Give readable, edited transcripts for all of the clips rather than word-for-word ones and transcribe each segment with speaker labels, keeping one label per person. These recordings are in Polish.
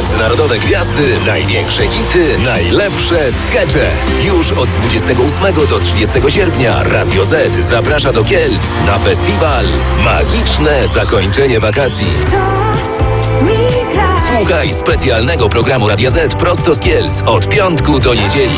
Speaker 1: Międzynarodowe gwiazdy, największe hity, najlepsze skacze. Już od 28 do 30 sierpnia Radio Z zaprasza do Kielc na festiwal Magiczne Zakończenie Wakacji. Słuchaj specjalnego programu Radia Z prosto z Kielc od piątku do niedzieli.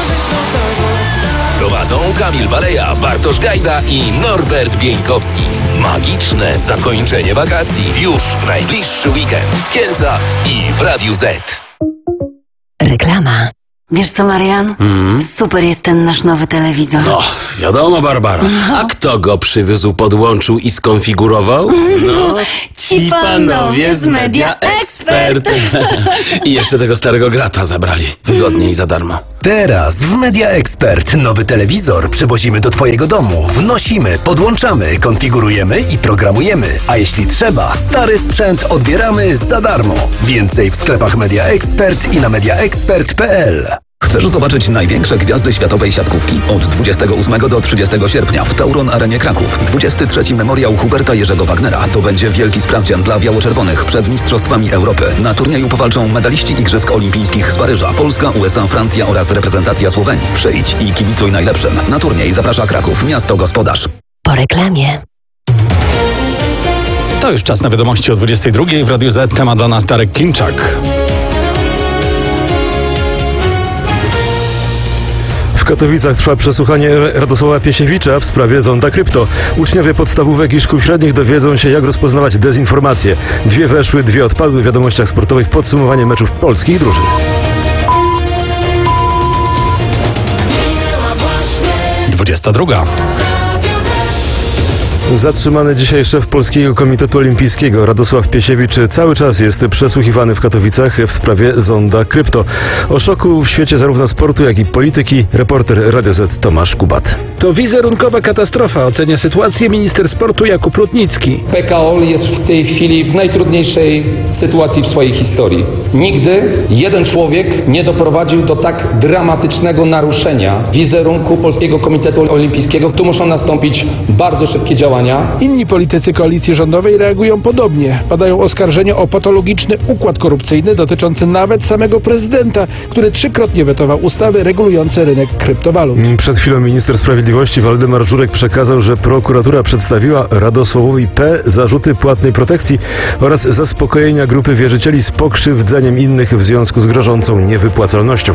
Speaker 1: Prowadzą Kamil Baleja, Bartosz Gajda i Norbert Bieńkowski. Magiczne zakończenie wakacji już w najbliższy weekend w Kielcach i w Radiu Z.
Speaker 2: Reklama. Wiesz co, Marian? Super jest ten nasz nowy telewizor.
Speaker 3: No, wiadomo, Barbara. A kto go przywiózł, podłączył i skonfigurował? No,
Speaker 2: ci panowie z Media Expert.
Speaker 3: I jeszcze tego starego grata zabrali. Wygodnie i za darmo.
Speaker 4: Teraz w Media Expert nowy telewizor przywozimy do Twojego domu. Wnosimy, podłączamy, konfigurujemy i programujemy. A jeśli trzeba, stary sprzęt odbieramy za darmo. Więcej w sklepach Media Expert i na mediaexpert.pl.
Speaker 5: Chcesz zobaczyć największe gwiazdy światowej siatkówki? Od 28 do 30 sierpnia w Tauron Arenie Kraków. 23. Memoriał Huberta Jerzego Wagnera. To będzie wielki sprawdzian dla biało-czerwonych przed Mistrzostwami Europy. Na turnieju powalczą medaliści Igrzysk Olimpijskich z Paryża, Polska, USA, Francja oraz reprezentacja Słowenii. Przyjdź i kibicuj najlepszym. Na turniej zaprasza Kraków, miasto gospodarz.
Speaker 2: Po reklamie.
Speaker 3: To już czas na wiadomości o 22 w Radiu Z. Temat dla nas Darek Klimczak.
Speaker 6: W Katowicach trwa przesłuchanie Radosława Piesiewicza w sprawie Zonda Krypto. Uczniowie podstawówek i szkół średnich dowiedzą się, jak rozpoznawać dezinformacje. 2 weszły, 2 odpadły. W wiadomościach sportowych podsumowanie meczów polskich drużyn.
Speaker 3: Druga.
Speaker 6: Zatrzymany dzisiaj szef Polskiego Komitetu Olimpijskiego Radosław Piesiewicz cały czas jest przesłuchiwany w Katowicach w sprawie Zonda Krypto. O szoku w świecie zarówno sportu, jak i polityki reporter Radia Z Tomasz Kubat.
Speaker 7: To wizerunkowa katastrofa, ocenia sytuację minister sportu Jakub Rutnicki.
Speaker 8: PKO jest w tej chwili w najtrudniejszej sytuacji w swojej historii. Nigdy jeden człowiek nie doprowadził do tak dramatycznego naruszenia wizerunku Polskiego Komitetu Olimpijskiego. Tu muszą nastąpić bardzo szybkie działania.
Speaker 7: Inni politycy koalicji rządowej reagują podobnie. Padają oskarżenia o patologiczny układ korupcyjny dotyczący nawet samego prezydenta, który 3-krotnie wetował ustawy regulujące rynek kryptowalut.
Speaker 6: Przed chwilą minister sprawiedliwości Waldemar Żurek przekazał, że prokuratura przedstawiła Radosławowi P. zarzuty płatnej protekcji oraz zaspokojenia grupy wierzycieli z pokrzywdzeniem innych w związku z grożącą niewypłacalnością.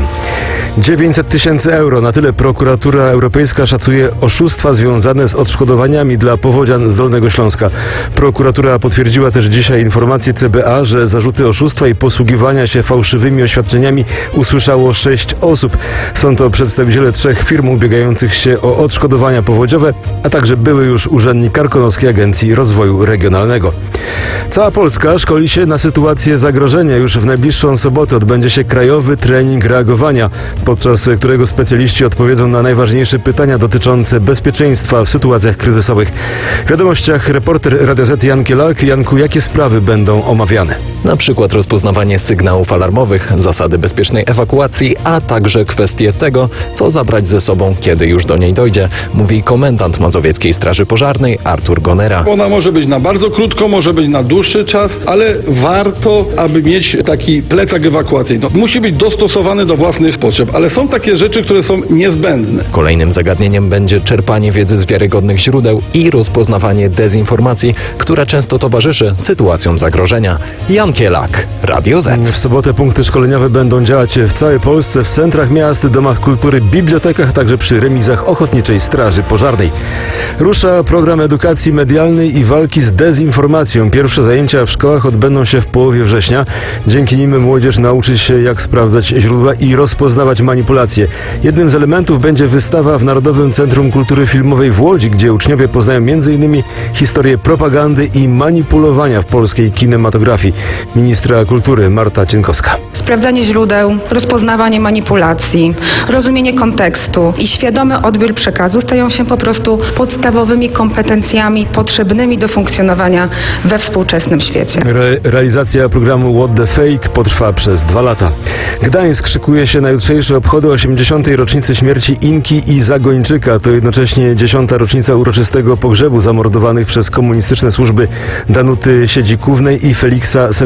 Speaker 6: 900 tysięcy euro. Na tyle prokuratura europejska szacuje oszustwa związane z odszkodowaniami dla powodzian z Dolnego Śląska. Prokuratura potwierdziła też dzisiaj informację CBA, że zarzuty oszustwa i posługiwania się fałszywymi oświadczeniami usłyszało 6 osób. Są to przedstawiciele 3 firm ubiegających się o odszkodowania powodziowe, a także były już urzędnik Karkonoskiej Agencji Rozwoju Regionalnego. Cała Polska szkoli się na sytuację zagrożenia. Już w najbliższą sobotę odbędzie się krajowy trening reagowania, podczas którego specjaliści odpowiedzą na najważniejsze pytania dotyczące bezpieczeństwa w sytuacjach kryzysowych. W wiadomościach reporter Radia Z Jan Kielak. Janku, jakie sprawy będą omawiane?
Speaker 9: Na przykład rozpoznawanie sygnałów alarmowych, zasady bezpiecznej ewakuacji, a także kwestie tego, co zabrać ze sobą, kiedy już do niej dojdzie, mówi komendant Mazowieckiej Straży Pożarnej Artur Gonera.
Speaker 10: Ona może być na bardzo krótko, może być na dłuższy czas, ale warto, aby mieć taki plecak ewakuacyjny. Musi być dostosowany do własnych potrzeb, ale są takie rzeczy, które są niezbędne.
Speaker 9: Kolejnym zagadnieniem będzie czerpanie wiedzy z wiarygodnych źródeł i rozpoznawanie dezinformacji, która często towarzyszy sytuacjom zagrożenia. Jan Kielak, Radio Z.
Speaker 6: W sobotę punkty szkoleniowe będą działać w całej Polsce, w centrach miast, domach kultury, bibliotekach, także przy remizach Ochotniczej Straży Pożarnej. Rusza program edukacji medialnej i walki z dezinformacją. Pierwsze zajęcia w szkołach odbędą się w połowie września. Dzięki nim młodzież nauczy się, jak sprawdzać źródła i rozpoznawać manipulacje. Jednym z elementów będzie wystawa w Narodowym Centrum Kultury Filmowej w Łodzi, gdzie uczniowie poznają m.in. historię propagandy i manipulowania w polskiej kinematografii. Ministra kultury Marta Cienkowska.
Speaker 11: Sprawdzanie źródeł, rozpoznawanie manipulacji, rozumienie kontekstu i świadomy odbiór przekazu stają się po prostu podstawowymi kompetencjami potrzebnymi do funkcjonowania we współczesnym świecie.
Speaker 6: Realizacja programu What the Fake potrwa przez 2 lata. Gdańsk szykuje się na jutrzejsze obchody 80. rocznicy śmierci Inki i Zagończyka. To jednocześnie 10. rocznica uroczystego pogrzebu zamordowanych przez komunistyczne służby Danuty Siedzikównej i Feliksa Selmana.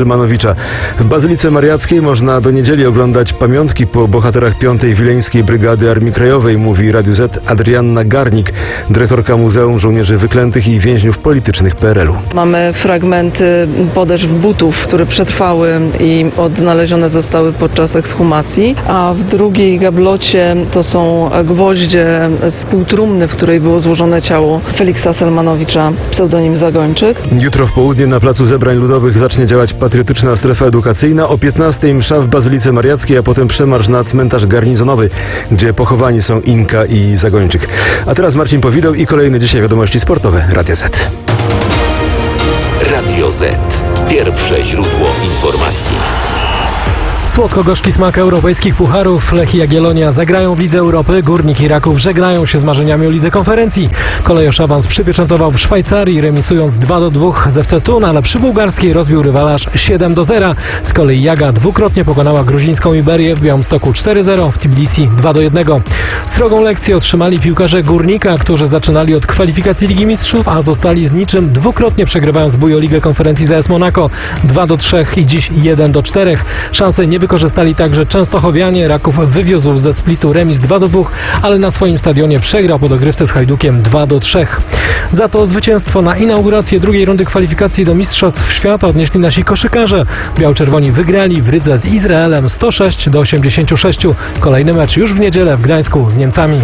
Speaker 6: Selmanowicza. W Bazylice Mariackiej można do niedzieli oglądać pamiątki po bohaterach 5. Wileńskiej Brygady Armii Krajowej, mówi Radiu Z Adrianna Garnik, dyrektorka Muzeum Żołnierzy Wyklętych i Więźniów Politycznych PRL-u.
Speaker 12: Mamy fragmenty podeszw butów, które przetrwały i odnalezione zostały podczas ekshumacji, a w drugiej gablocie to są gwoździe z półtrumny, w której było złożone ciało Feliksa Selmanowicza, pseudonim Zagończyk.
Speaker 6: Jutro w południe na Placu Zebrań Ludowych zacznie działać patriotyczna strefa edukacyjna. O 15 msza w Bazylice Mariackiej, a potem przemarsz na cmentarz garnizonowy, gdzie pochowani są Inka i Zagończyk. A teraz Marcin Powideł i kolejne dzisiaj wiadomości sportowe Radia Z.
Speaker 1: Radio Z. Pierwsze źródło informacji.
Speaker 13: Słodko-gorzki smak europejskich pucharów. Lech i Jagiellonia zagrają w Lidze Europy. Górnik i Raków żegnają się z marzeniami o Lidze Konferencji. Kolejorz awans przypieczętował w Szwajcarii, remisując 2-2 z FC Thun, ale przy bułgarskiej rozbił rywalaż 7-0. Z kolei Jaga dwukrotnie pokonała gruzińską Iberię w Białymstoku 4-0, w Tbilisi 2-1. Srogą lekcję otrzymali piłkarze Górnika, którzy zaczynali od kwalifikacji Ligi Mistrzów, a zostali z niczym, dwukrotnie przegrywając bój o Ligę Konferencji z AS Monaco 2-3 i dziś 1-4. Szanse nie wykorzystali także częstochowianie. Raków wywiózł ze Splitu remis 2-2, ale na swoim stadionie przegrał po dogrywce z Hajdukiem 2-3. Za to zwycięstwo na inaugurację drugiej rundy kwalifikacji do Mistrzostw Świata odnieśli nasi koszykarze. Biał-czerwoni wygrali w Rydze z Izraelem 106-86. Kolejny mecz już w niedzielę w Gdańsku z Niemcami.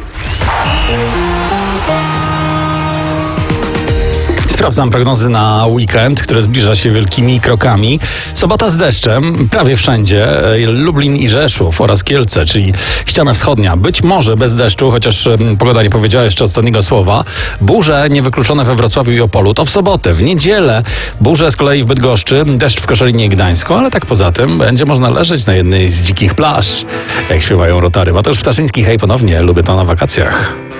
Speaker 14: Sprawdzam prognozy na weekend, który zbliża się wielkimi krokami. Sobota z deszczem, prawie wszędzie. Lublin i Rzeszów oraz Kielce, czyli ściana wschodnia. Być może bez deszczu, chociaż pogoda nie powiedziała jeszcze ostatniego słowa. Burze niewykluczone we Wrocławiu i Opolu to w sobotę. W niedzielę burze z kolei w Bydgoszczy, deszcz w Koszalinie i Gdańsku, ale tak poza tym będzie można leżeć na jednej z dzikich plaż, jak śpiewają Rotary. Mateusz Ptaszyński, hej ponownie, lubię to na wakacjach.